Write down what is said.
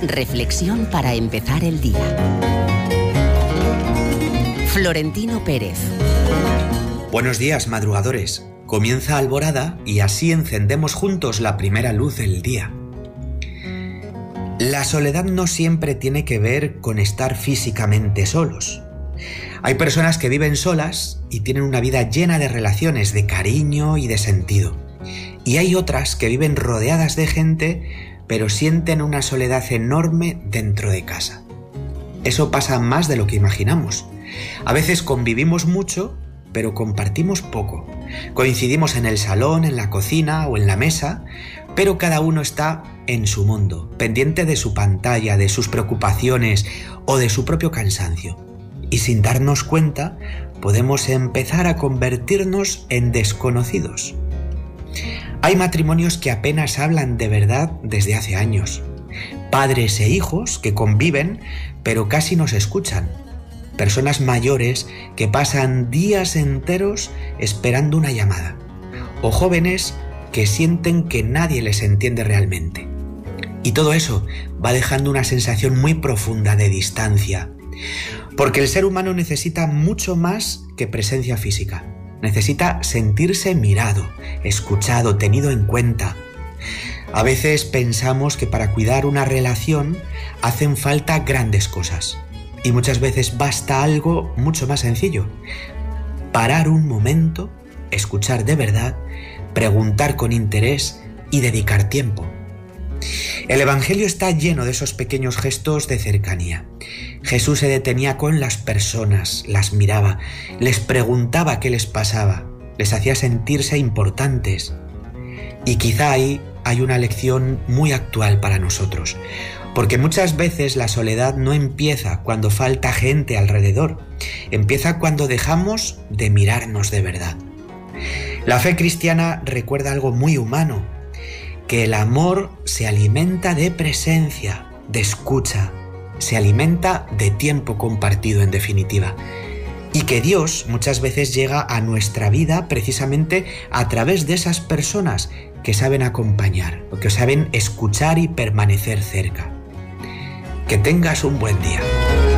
Reflexión para empezar el día. Florentino Pérez. Buenos días, madrugadores. Comienza Alborada y así encendemos juntos la primera luz del día. La soledad no siempre tiene que ver con estar físicamente solos. Hay personas que viven solas y tienen una vida llena de relaciones, de cariño y de sentido. Y hay otras que viven rodeadas de gente, pero sienten una soledad enorme dentro de casa. Eso pasa más de lo que imaginamos. A veces convivimos mucho, pero compartimos poco. Coincidimos en el salón, en la cocina o en la mesa, pero cada uno está en su mundo, pendiente de su pantalla, de sus preocupaciones o de su propio cansancio. Y sin darnos cuenta, podemos empezar a convertirnos en desconocidos. Hay matrimonios que apenas hablan de verdad desde hace años. Padres e hijos que conviven, pero casi no se escuchan. Personas mayores que pasan días enteros esperando una llamada. O jóvenes que sienten que nadie les entiende realmente. Y todo eso va dejando una sensación muy profunda de distancia. Porque el ser humano necesita mucho más que presencia física. Necesita sentirse mirado, escuchado, tenido en cuenta. A veces pensamos que para cuidar una relación hacen falta grandes cosas. Y muchas veces basta algo mucho más sencillo. Parar un momento, escuchar de verdad, preguntar con interés y dedicar tiempo. El Evangelio está lleno de esos pequeños gestos de cercanía. Jesús se detenía con las personas, las miraba, les preguntaba qué les pasaba, les hacía sentirse importantes. Y quizá ahí hay una lección muy actual para nosotros, porque muchas veces la soledad no empieza cuando falta gente alrededor, empieza cuando dejamos de mirarnos de verdad. La fe cristiana recuerda algo muy humano, que el amor se alimenta de presencia, de escucha, se alimenta de tiempo compartido en definitiva. Y que Dios muchas veces llega a nuestra vida precisamente a través de esas personas que saben acompañar, o que saben escuchar y permanecer cerca. Que tengas un buen día.